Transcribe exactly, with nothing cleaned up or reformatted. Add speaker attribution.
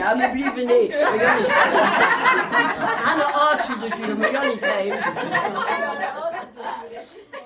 Speaker 1: Ja, men bliv ned. Han er også hyldedyr, men jeg er ikke.